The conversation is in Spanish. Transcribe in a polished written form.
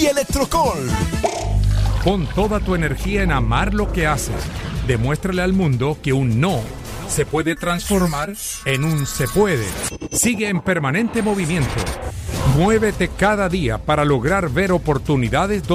y Electrocol. Pon toda tu energía en amar lo que haces. Demuéstrale al mundo que un no se puede transformar en un se puede. Sigue en permanente movimiento. Muévete cada día para lograr ver oportunidades